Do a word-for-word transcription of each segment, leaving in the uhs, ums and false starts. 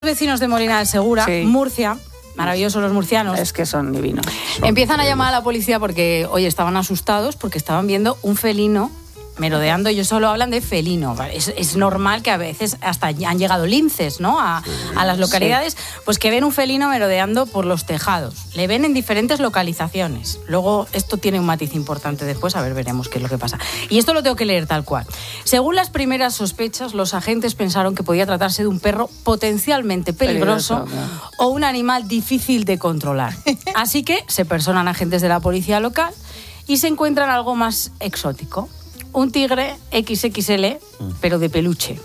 vecinos de Molina del Segura, sí. Murcia, maravillosos los murcianos. Es que son divinos. Son Empiezan divinos. a llamar a la policía porque, oye, estaban asustados porque estaban viendo un felino merodeando. Ellos solo hablan de felino. Es, es normal que a veces hasta han llegado linces, ¿no? A, sí, a las localidades, sí. Pues que ven un felino merodeando por los tejados. Le ven en diferentes localizaciones. Luego, esto tiene un matiz importante después, a ver, veremos qué es lo que pasa. Y esto lo tengo que leer tal cual. Según las primeras sospechas, los agentes pensaron que podía tratarse de un perro potencialmente peligroso, peligroso ¿no? O un animal difícil de controlar. Así que se personan agentes de la policía local y se encuentran algo más exótico. Un tigre equis equis ele, pero de peluche.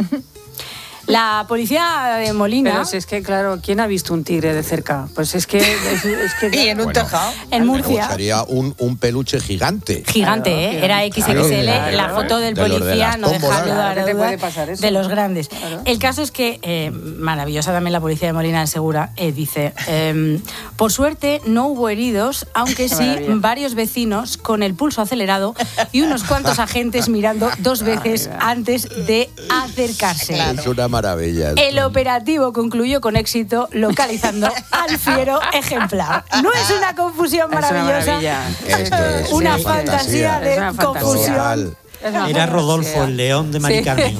La policía de Molina... Pero si es que, claro, ¿quién ha visto un tigre de cerca? Pues es que... Es, es que y en un bueno, tejado. En Murcia. Sería un, un peluche gigante. Gigante, claro, ¿eh? Gigante. Era equis equis ele. Claro, claro, la foto del de policía de no deja dudar de, de los grandes. Claro. El caso es que, eh, maravillosa también la policía de Molina del Segura, eh, dice, eh, por suerte no hubo heridos, aunque sí varios vecinos con el pulso acelerado y unos cuantos agentes mirando dos veces antes de acercarse. Claro. Es una maravilla. El operativo concluyó con éxito localizando al fiero ejemplar. ¿No es una confusión maravillosa? Es una, es una sí, fantasía de una confusión. Era Rodolfo, el león de Mari Carmen.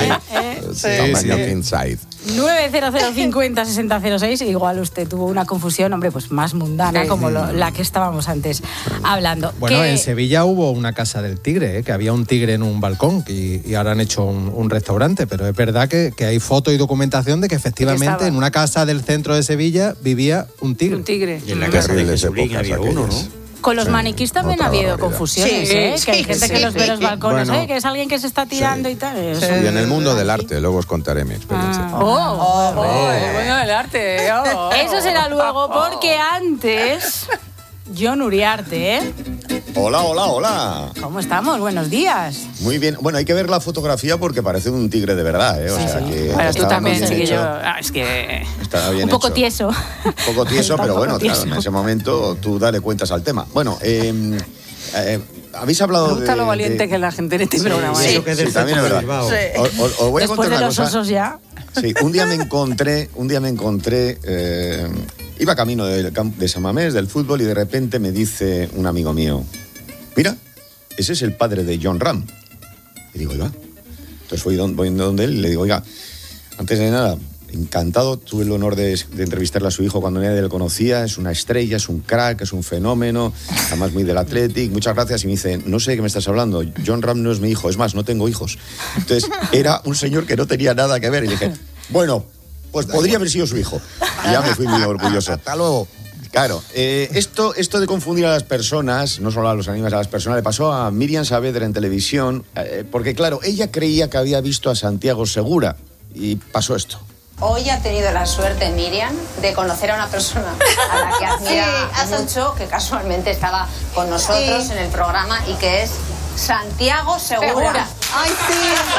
Sí, sí, sí. nueve cero cero cincuenta sesenta cero seis. Igual usted tuvo una confusión, hombre, pues más mundana, sí, como sí. Lo, la que estábamos antes hablando. Bueno, que... en Sevilla hubo una casa del tigre, ¿eh? Que había un tigre en un balcón y, y ahora han hecho un, un restaurante, pero es verdad que, que hay foto y documentación de que efectivamente en una casa del centro de Sevilla vivía un tigre. Un tigre. Y en la casa de Jesulín había uno, ¿no? Con los maniquís también ha habido confusiones, sí, ¿eh? Sí, que hay gente sí, que los ve en los balcones, bueno, ¿eh? Que es alguien que se está tirando sí. Y tal. Sí. Y en el mundo del arte, luego os contaré mi experiencia. Ah. Oh, oh, oh, oh, el mundo del arte. Oh, oh. Eso será luego, porque antes, Jon Uriarte, ¿eh? Hola, hola, hola. ¿Cómo estamos? Buenos días. Muy bien. Bueno, hay que ver la fotografía porque parece un tigre de verdad, ¿eh? O sí, sea, sí. que bueno, tú también, sí, hecho. yo... Ah, es que... Está bien un poco hecho. tieso. Un poco tieso, pero bueno, tieso. Claro, en ese momento tú dale cuentas al tema. Bueno, eh, eh, habéis hablado de... Me gusta de, lo valiente de... que es la gente en este sí, programa. Sí, ¿eh? sí, sí, también es verdad. Sí. Os, os, os voy a Después contar de una los cosa. osos ya. Sí, un día me encontré, un día me encontré, eh, iba camino del campo de San Mamés, del fútbol, y de repente me dice un amigo mío, mira, ese es el padre de Jon Rahm. Y digo, oiga. Entonces voy, voy donde él y le digo, oiga, antes de nada, encantado, tuve el honor de, de entrevistarle a su hijo cuando nadie le conocía, es una estrella, es un crack, es un fenómeno, además muy del Athletic, muchas gracias. Y me dice, no sé de qué me estás hablando, Jon Rahm no es mi hijo, es más, no tengo hijos. Entonces era un señor que no tenía nada que ver y le dije, bueno, pues podría haber sido su hijo. Y ya me fui muy orgulloso. Hasta luego. Claro, eh, esto, esto de confundir a las personas, no solo a los animales, a las personas, le pasó a Míriam Saavedra en televisión, eh, porque claro, ella creía que había visto a Santiago Segura y pasó esto. Hoy ha tenido la suerte, Míriam, de conocer a una persona a la que admira sí, mucho, que casualmente estaba con nosotros sí. En el programa y que es Santiago Segura. Segura. ¡Ay, sí!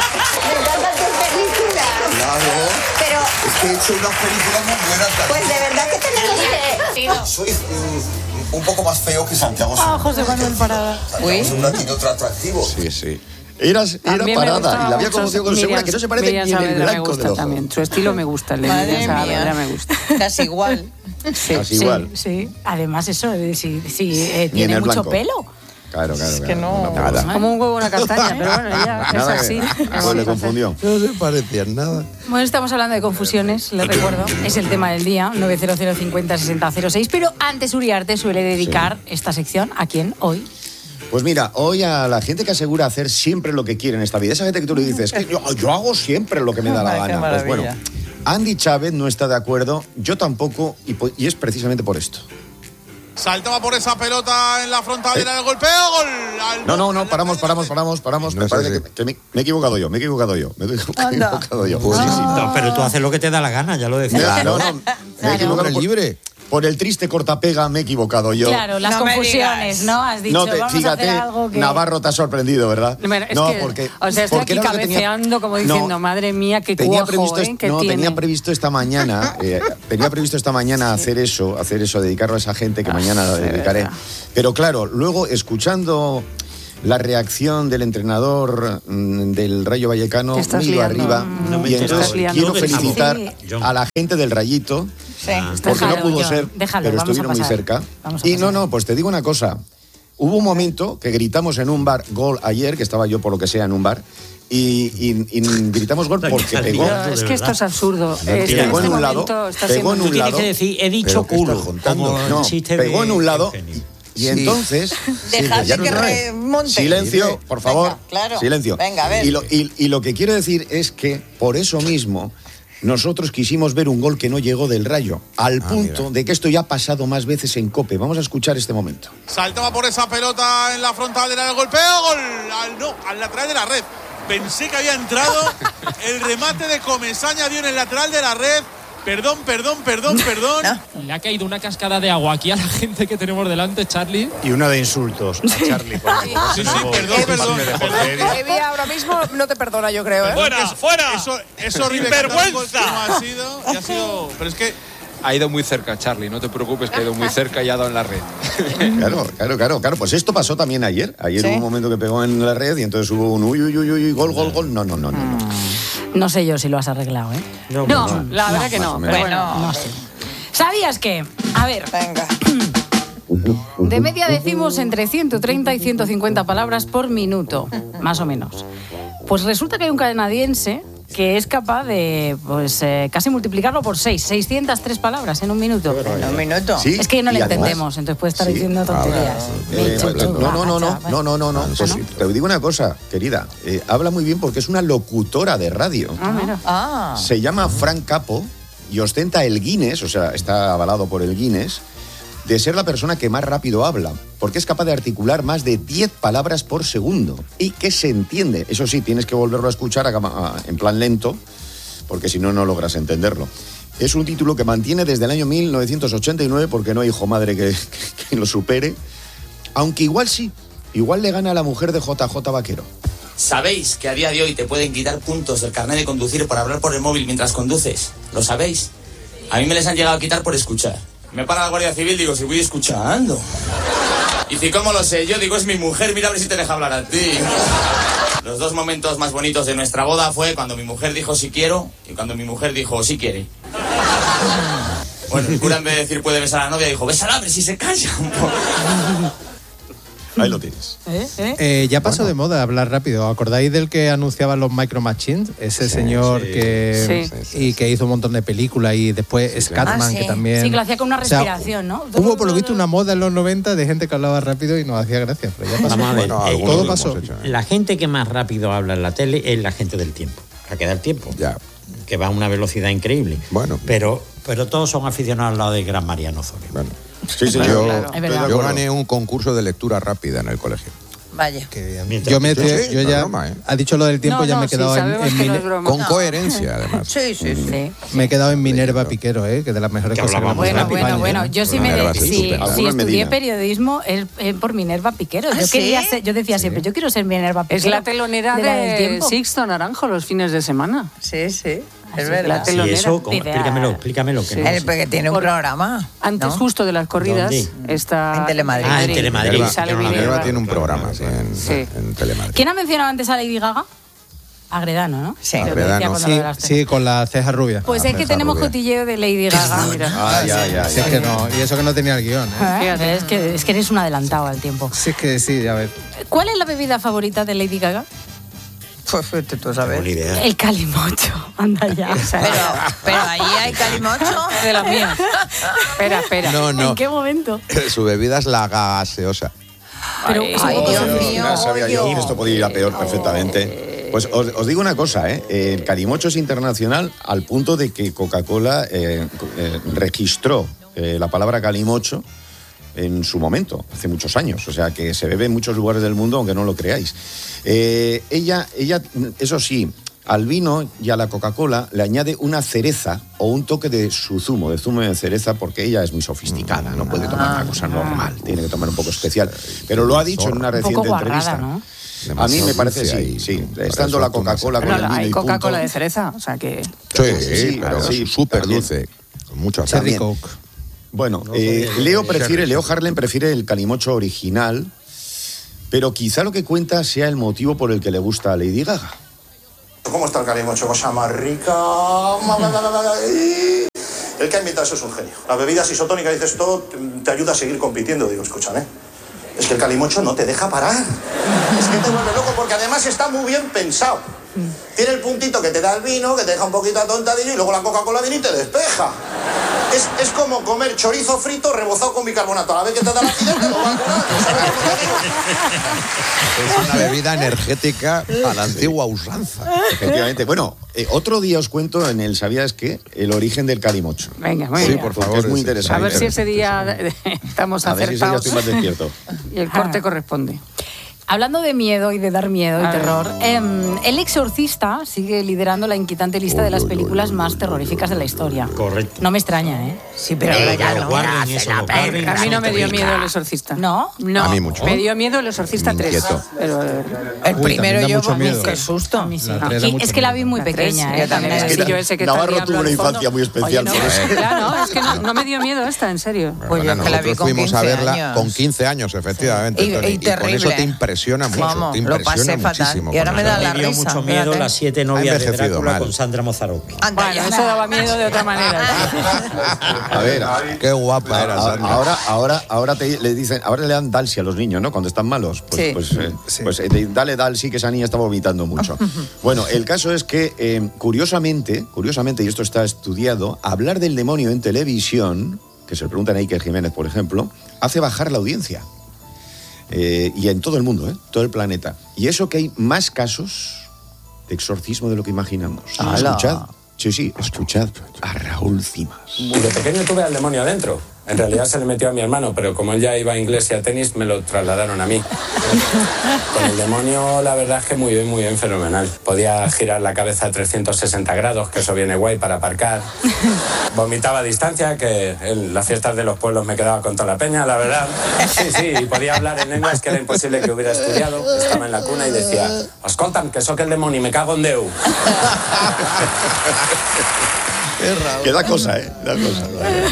Me encantan tus películas. Claro. Pero... Es que he hecho unas películas muy buenas también. Pues de verdad que tenemos que... Soy mm, un poco más feo que Santiago Segura. Ah, José Manuel Parada. Santiago Segura tiene otro atractivo. Sí, sí. Era, era Parada y la había conocido con Segura, que no se parece Miriam ni en el blanco me gusta del ojo. También. Su estilo me gusta, el de Miriam Saavedra me gusta. Casi igual. Sí, Casi sí, igual. Sí, además eso, si, si eh, tiene mucho blanco. Pelo. Claro, claro, es claro. que no... no nada. Como un huevo una castaña, pero bueno, ya es nada así. Pues le confundió. No se parecían nada. Bueno, estamos hablando de confusiones, les recuerdo. Es el tema del día, nueve cero cero cincuenta sesenta cero seis. Pero antes Uriarte suele dedicar sí. Esta sección a quién hoy. Pues mira, hoy a la gente que asegura hacer siempre lo que quiere en esta vida, esa gente que tú le dices, que yo, yo hago siempre lo que me da la gana. Pues bueno, Andy Chávez no está de acuerdo, yo tampoco, y, y es precisamente por esto. Saltaba por esa pelota en la frontalera ¿Eh? del golpeo, gol. Al no, no, no, paramos, paramos, paramos, paramos. No me parece que, que me, me he equivocado yo, me he equivocado yo, me he equivocado yo. Pues, sí, sí. No, pero tú haces lo que te da la gana, ya lo decía. No, no, no, me he equivocado por, libre. Por el triste cortapega me he equivocado yo. Claro, las no confusiones, ¿no? Has dicho, no te, vamos fíjate, a hacer algo que... Navarro te ha sorprendido, ¿verdad? Bueno, es no, que, porque... O sea, estoy porque aquí cabeceando tenía, como diciendo, no, madre mía, qué tenía cuajo, previsto, ¿eh? ¿Qué no, tiene? tenía previsto esta mañana, eh, tenía previsto esta mañana hacer eso, hacer eso, dedicarlo a esa gente que ah, mañana la dedicaré. Pero claro, luego escuchando... la reacción del entrenador mm, del Rayo Vallecano, Te estás me iba liando. arriba. No me y estás entonces liando. quiero Sí. felicitar Sí. a la gente del Rayito, Sí. porque Déjalo, no pudo John, ser, déjalo, pero vamos a estuvieron muy pasar. cerca. Vamos a Y no, pasar. no, pues te digo una cosa. Hubo un momento que gritamos en un bar gol ayer, que estaba yo por lo que sea en un bar, y, y- y gritamos gol porque pegó. Pero es que esto es absurdo. No, Es que pegó en en este un lado, momento está pegó siendo... en Tú un tienes lado. que decir, he dicho ¿Pero qué estás culo. contando? Como el No, chiste pegó de en un lado Eugenio. y Sí. entonces... Dejadle ya no que sabe. remonte. Silencio, por favor. Venga, claro. Silencio. Venga, a ver. Y lo, y- y lo que quiero decir es que por eso mismo nosotros quisimos ver un gol que no llegó del Rayo, al Ah, punto mira. de que esto ya ha pasado más veces en COPE. Vamos a escuchar este momento. Saltaba por esa pelota en la frontal del área del golpeo. Gol. Al, no, al lateral de la red. Pensé que había entrado. El remate de Comesaña dio en el lateral de la red. Perdón, perdón, perdón, perdón. Le ha caído una cascada de agua aquí a la gente que tenemos delante, Charlie. Y una de insultos a Charlie. Sí, sí, perdón, perdón. Evi ahora mismo no te perdona, yo creo, ¿eh? Fuera, fuera. Eso es horrible. que ¡Sinvergüenza! un gol que no ha sido, y ha sido. Pero es que Ha ido muy cerca, Charlie, no te preocupes, que ha ido muy cerca y ha dado en la red. Claro, claro, claro, claro. Pues esto pasó también ayer. Ayer ¿Sí? hubo un momento que pegó en la red y entonces hubo un uy, uy, uy, uy, gol, gol, gol. No, no, no, no. no. No sé yo si lo has arreglado, ¿eh? No, No, no. la verdad que más no. o menos. Pero bueno. Bueno, No sé. ¿Sabías que? A ver, venga. de media decimos entre ciento treinta y ciento cincuenta palabras por minuto, más o menos. Pues resulta que hay un canadiense que es capaz de, pues, eh, casi multiplicarlo por seis, seiscientas tres palabras en un minuto. En un minuto. Sí, Es que no y le además- entendemos, entonces puede estar Sí. diciendo tonterías. Eh, Bicho, no, no, no, no, chaval. no, no, no, no. Pues, te digo una cosa, querida. Eh, habla muy bien porque es una locutora de radio. Ah, mira. Ah. Se llama Fran Capo y ostenta el Guinness, o sea, está avalado por el Guinness, de ser la persona que más rápido habla, porque es capaz de articular más de diez palabras por segundo y que se entiende. Eso sí, tienes que volverlo a escuchar a- a- en plan lento, porque si no, no logras entenderlo. Es un título que mantiene desde el año mil novecientos ochenta y nueve, porque no hay hijo madre que, que- que lo supere, aunque igual sí, igual le gana a la mujer de J J Vaquero. ¿Sabéis que a día de hoy te pueden quitar puntos del carnet de conducir por hablar por el móvil mientras conduces? ¿Lo sabéis? A mí me les han llegado a quitar por escuchar. Me para la Guardia Civil, digo, si voy escuchando. Y si, ¿cómo lo sé? Yo digo, es mi mujer, mira a ver si te deja hablar a ti. Los dos momentos más bonitos de nuestra boda fue cuando mi mujer dijo sí quiero y cuando mi mujer dijo sí quiere. Bueno, el cura en vez de decir puede besar a la novia dijo, bésala a ver si se calla un poco. Ahí lo tienes. ¿Eh? ¿Eh? Eh, ya pasó de moda hablar rápido. ¿Acordáis del que anunciaba los Micro Machines? Ese señor sí, que sí, y que hizo un montón de películas y después Scatman, Ah, sí. que también. Sí, que lo hacía con una O sea, respiración, ¿no? Hubo por lo visto una moda en los noventa de gente que hablaba rápido y nos hacía gracia, pero ya pasó. Vamos a ver, Bueno, eh, algunos todo lo pasó. hemos hecho, ¿eh? La gente que más rápido habla en la tele es la gente del tiempo. La que da el tiempo. Ya. Que va a una velocidad increíble. Bueno. Pero, pero todos son aficionados al lado de Gran Mariano Osorio. Bueno, Sí, sí, yo, yo- Es estoy de verdad. yo acuerdo. gané un concurso de lectura rápida en el colegio. Vaya. Qué bien. Mientras Yo, me, que- yo, Sí, sí, no es ya broma, ¿eh? ha dicho lo del tiempo, No, ya no, me he sí, quedado en, sabemos en que no Mine- es broma. Con No. coherencia, además. Sí, sí, sí. Sí. me he quedado en Minerva Piquero, ¿eh? que es de las mejores Que cosas que hablábamos hemos Bueno, hecho en bueno, España, bueno. ¿eh? Yo sí me Minerva de, es sí, estupenda. sí Algunos estudié Medina. periodismo es, es por Minerva Piquero. Yo ¿Ah, quería sí? ser, yo decía siempre, yo quiero ser Minerva Piquero. Es la telonera de la del de tiempo. Sixto Naranjo los fines de semana. Sí, sí. Es sí, verdad. la Y telonera. eso, ¿cómo? Idea. explícamelo, explícamelo. Que Sí. no El sé. que tiene un Por- programa. Antes ¿no? justo de las corridas ¿Dónde? está... En Telemadrid. Ah, en Telemadrid. Minerva, Sale Yo no la Minerva. Minerva tiene un programa sí, en, Sí. en Telemadrid. ¿Quién ha mencionado antes a Lady Gaga? Agredano, ¿no? Sí. Lo que Agredano. decía cuando Sí, lo de las sí, tejas. con la ceja rubia. Pues Ah, es que ceja tenemos rubia. cotilleo de Lady Gaga, mira. Ah, ya, ya, Si es ya. que no, y eso que no tenía el guión. ¿eh? ¿Eh? Fíjate. Es, que, es que eres un adelantado al tiempo. Sí, es que sí, a ver. ¿Cuál es la bebida favorita de Lady Gaga? Pues vete tú a Buena saber. idea. El calimocho. Anda ya. Pero, pero allí hay calimocho. De las mías. Espera, espera. No, no. ¿En qué momento? Su bebida es la gaseosa. Pero Ay, es un Ay, poco Dios sencillo. mío. Ya sabía yo oye. que esto podía ir a peor perfectamente. Pues os, os digo una cosa, ¿eh? El calimocho es internacional al punto de que Coca-Cola eh, eh, registró eh, la palabra calimocho en su momento, hace muchos años. O sea, que se bebe en muchos lugares del mundo, aunque no lo creáis. Eh, ella, ella, eso sí, al vino y a la Coca-Cola le añade una cereza o un toque de su zumo, de zumo de cereza, porque ella es muy sofisticada, no puede tomar una cosa normal, tiene que tomar un poco especial. Pero lo ha dicho en una Un reciente poco guarrada, entrevista. ¿no? A mí Demasiado me parece dulce sí, ahí, sí. para Estando eso la tú no Coca-Cola sé. con Pero el vino hay y Coca-Cola punto. de cereza, o sea que... Sí, Sí, pero sí, súper también. dulce. Con mucho Cherry azúcar. Coke. Bueno, eh, Leo prefiere, Leo Harlem prefiere el calimocho original, pero quizá lo que cuenta sea el motivo por el que le gusta a Lady Gaga. ¿Cómo está el calimocho? Cosa más rica. El que ha inventado eso es un genio. Las bebidas isotónicas, dices, esto te ayuda a seguir compitiendo. Digo, escúchame, es que el calimocho no te deja parar. Es que te vuelve loco porque además está muy bien pensado. Tiene el puntito que te da el vino, que te deja un poquito atontadillo y luego la Coca-Cola viene y te despeja. Es, es como comer chorizo frito rebozado con bicarbonato. A la vez que te da la acidez te lo va a curar. ¿Sabes cómo te digo? Es una bebida energética a la antigua usanza. Efectivamente. Bueno, eh, otro día os cuento en el ¿Sabías qué? El origen del calimocho. Venga, muy sí, bien. por favor. Es muy interesante. A ver si ese día estamos a ver acertados. si ese día estoy más despierto. Y el corte corresponde. Hablando de miedo y de dar miedo y terror, eh, El Exorcista sigue liderando la inquietante lista de las películas más terroríficas de la historia. Correcto. No me extraña, ¿eh? Sí, pero ahora ya no me hace la pena. A mí no me dio miedo El Exorcista. ¿No? No. A mí mucho. Me dio miedo El Exorcista tres. Pero, eh, el Uy, primero también da yo, mucho miedo. qué susto. A mí sí. La tres da Y mucho es que la miedo. vi muy La tres, pequeña, yo ¿eh? también. También Es que yo ese que está Navarro diablo tuvo una al fondo. infancia muy especial. Oye, no, por eso. claro, es que no, no me dio miedo esta, en serio. Pues yo Bueno, que la vi nosotros con fuimos a quince verla años. con quince años, efectivamente. Y- Tony, y con eso terrible. te impresiona mucho. Vamos, te lo impresiona pasé fatal. muchísimo. Y ahora me da la Me dio risa. mucho miedo fíjate. Las siete novias de envejecido Drácula mal. con Sandra Mozzarocchi. Anda Bueno, ya. eso daba miedo de otra manera. A ver, Qué guapa era a- Sandra. ahora, ahora, ahora te, le dicen, ahora le dan Dalsi a los niños, ¿no? Cuando están malos. Pues, Sí. pues, eh, pues eh, de- dale Dalsi, que esa niña está vomitando mucho. Bueno, el caso es que, eh, curiosamente, curiosamente, y esto está estudiado, hablar del demonio en televisión, que se lo preguntan a Iker Jiménez, por ejemplo, hace bajar la audiencia. Eh, y en todo el mundo, ¿eh? Todo el planeta. Y eso que hay más casos de exorcismo de lo que imaginamos. ¡Hala! Escuchad, sí, sí, escuchad a Raúl Cimas. Y de pequeño tuve al demonio adentro. En realidad se le metió a mi hermano, pero como él ya iba a inglés y a tenis, me lo trasladaron a mí. Con el demonio, la verdad es que muy bien, muy bien, fenomenal. Podía girar la cabeza a trescientos sesenta grados, que eso viene guay para aparcar. Vomitaba a distancia, que en las fiestas de los pueblos me quedaba con toda la peña, la verdad. Sí, sí, y podía hablar en lenguas que era imposible que hubiera estudiado. Estaba en la cuna y decía, escolta'm, que soc el demonio, me cago en Déu. Que da cosa, ¿eh? Da cosa.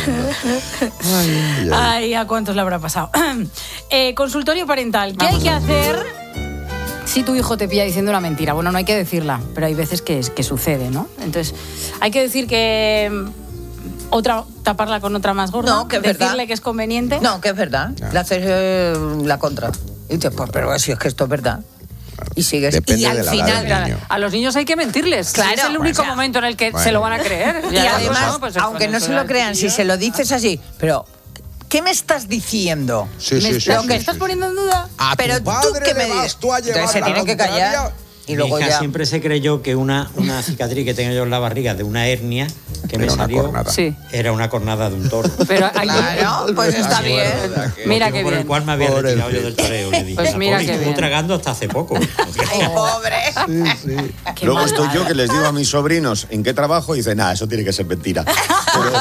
Ay, ¿a cuántos le habrá pasado? Eh, consultorio parental. ¿Qué hay que hacer si tu hijo te pilla diciendo una mentira? Bueno, no hay que decirla, pero hay veces que, que sucede, ¿no? Entonces, hay que decir que mm, otra taparla con otra más gorda, No, que es decirle verdad. que es conveniente. No, que es verdad. Le haces eh, la contra. Y dices, pues, pero si es que esto es verdad. Y sigues. Depende y al de la edad final. del niño. A los niños hay que mentirles. Claro. Es el único O sea, momento en el que bueno. se lo van a creer. Y Ya, además, pues, pues, aunque con no eso se ya lo crean, si se lo dices así, pero ¿qué me estás diciendo? Sí, ¿Me, sí, sí. ¿Lo sí, que sí, estás sí. poniendo en duda? A Pero tu tú padre que le me vas dices. tú a llevar Entonces se la tiene que contraria. callar. Y Mi luego hija ya. siempre se creyó que una, una cicatriz que tenía yo en la barriga de una hernia que me Era una salió cornada. Sí. era una cornada de un toro. Pero hay Claro, pues está Así bien. era. Mira Motivo qué por bien. el cual me había Pobre retirado yo del toreo. Le dije, Pues la mira pobre qué estuvo bien. tragando hasta hace poco. Ay, pobre. Qué Luego mal. estoy yo que les digo a mis sobrinos en qué trabajo y dicen, nada, eso tiene que ser mentira. Pero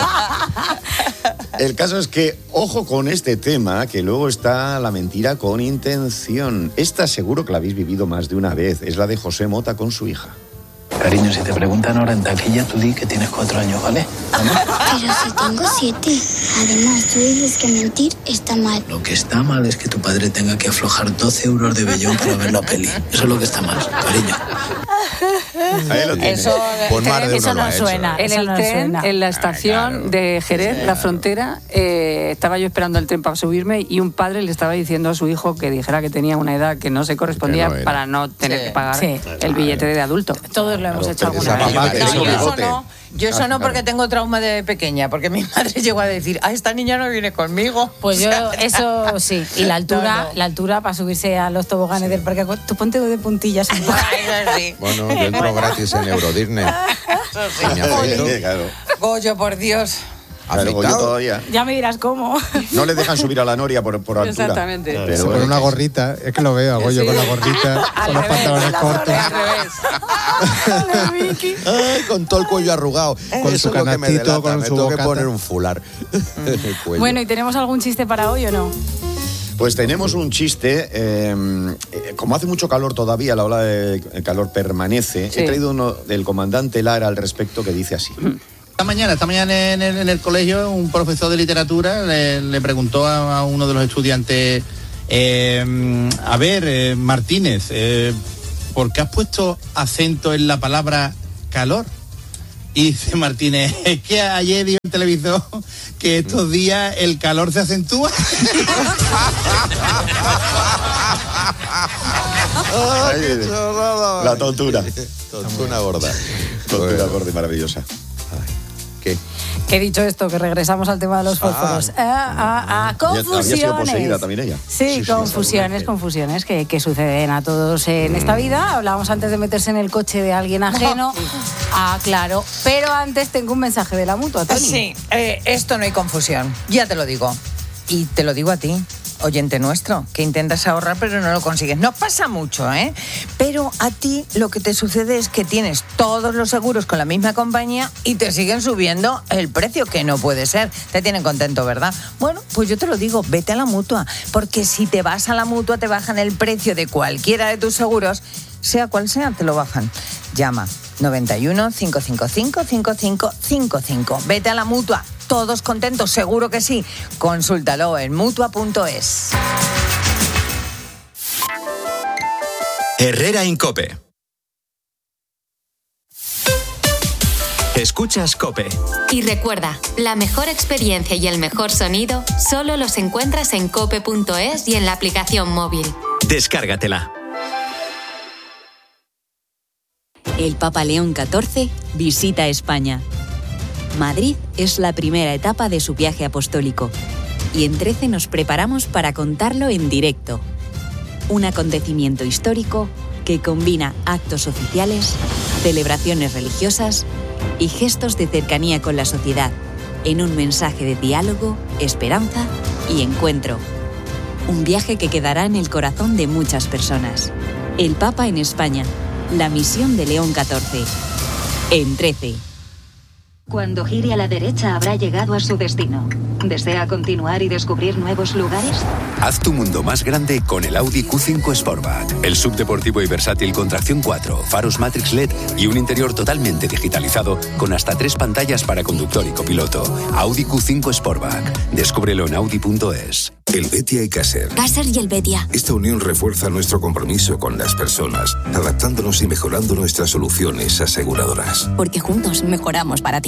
el caso es que, ojo con este tema, que luego está la mentira con intención. Esta seguro que la habéis vivido más de una vez. Es la de José Mota con su hija. Cariño, si te preguntan ahora en taquilla, tú di que tienes cuatro años, ¿vale? Pero si tengo siete. Además, tú dices que mentir está mal. Lo que está mal es que tu padre tenga que aflojar doce euros de vellón para ver la peli. Eso es lo que está mal, cariño. Ahí lo tienes. Eso, Pues más de uno Eso lo no ha hecho. suena. En Eso el no tren, suena. en la estación claro. de Jerez, la frontera, eh, estaba yo esperando el tren para subirme y un padre le estaba diciendo a su hijo que dijera que tenía una edad que no se correspondía Que no era. para no tener Sí. que pagar Sí. el billete de adulto. Todos lo hemos hecho pero alguna esa vez. mamá que No, tengo yo eso bigote. no. Yo eso Ah, no claro. porque tengo trauma de pequeña, porque mi madre llegó a decir, ah, esta niña no viene conmigo. Pues yo, O sea, eso sí. Y la altura, No, no. la altura para subirse a los toboganes del parque. Tú ponte de puntillas. Ay, eso sí. Bueno, yo entro gratis en Euro Disney. Y me afeito. Claro. Goyo, por Dios. Claro, yo ¿Afeitado? todavía. Ya me dirás cómo. No le dejan subir a la noria por, por altura. Exactamente. Pero Se bueno, pone una gorrita, es que lo veo, hago yo Sí. con la gorrita, con los pantalones cortos. Al revés. Ay, con todo el cuello arrugado. Con Eso su es lo que me canastito, delata. con Me su tengo que bocata. poner un fular en el cuello. Bueno, ¿y tenemos algún chiste para hoy o no? Pues tenemos un chiste. eh, eh, como hace mucho calor todavía, la ola de calor permanece, Sí. he traído uno del comandante Lara al respecto que dice así. Esta mañana, esta mañana en el, en el colegio, un profesor de literatura le, le preguntó a, a uno de los estudiantes, Eh, a ver, eh, Martínez, eh, ¿por qué has puesto acento en la palabra calor? Y dice Martínez, es que ayer dio en televisor que estos días el calor se acentúa. Ay, la tontura. Tontuna gorda. Tontura gorda y maravillosa. ¿Qué? Que he dicho esto, que regresamos al tema de los fósforos. Ah, ah, ah, confusiones. Había sido poseída también ella. Sí, sí, sí, confusiones, confusiones que, que suceden a todos en esta vida. Hablábamos antes de meterse en el coche de alguien ajeno. Ah, claro. Pero antes tengo un mensaje de la Mutua, Toni. Sí, eh, esto no hay confusión. Ya te lo digo. Y te lo digo a ti, oyente nuestro, que intentas ahorrar pero no lo consigues. No pasa mucho, ¿eh? Pero a ti lo que te sucede es que tienes todos los seguros con la misma compañía y te siguen subiendo el precio, que no puede ser. Te tienen contento, ¿verdad? Bueno, pues yo te lo digo, vete a la Mutua, porque si te vas a la Mutua te bajan el precio de cualquiera de tus seguros, sea cual sea, te lo bajan. Llama noventa y uno, cinco cinco cinco, cinco cinco cinco cinco. Vete a la Mutua. Todos contentos, seguro que sí. Consúltalo en mutua punto es. Herrera Incope. Escuchas COPE. Y recuerda, la mejor experiencia y el mejor sonido solo los encuentras en cope punto es y en la aplicación móvil. Descárgatela. El Papa León catorce visita España. Madrid es la primera etapa de su viaje apostólico y en trece nos preparamos para contarlo en directo. Un acontecimiento histórico que combina actos oficiales, celebraciones religiosas y gestos de cercanía con la sociedad en un mensaje de diálogo, esperanza y encuentro. Un viaje que quedará en el corazón de muchas personas. El Papa en España. La misión de León catorce. En trece. Cuando gire a la derecha habrá llegado a su destino. ¿Desea continuar y descubrir nuevos lugares? Haz tu mundo más grande con el Audi Q cinco Sportback. El subdeportivo y versátil con tracción cuatro, faros Matrix L E D y un interior totalmente digitalizado con hasta tres pantallas para conductor y copiloto. Audi Q cinco Sportback. Descúbrelo en audi punto es. El Betia y Caser. Caser y el Betia. Esta unión refuerza nuestro compromiso con las personas, adaptándonos y mejorando nuestras soluciones aseguradoras. Porque juntos mejoramos para ti.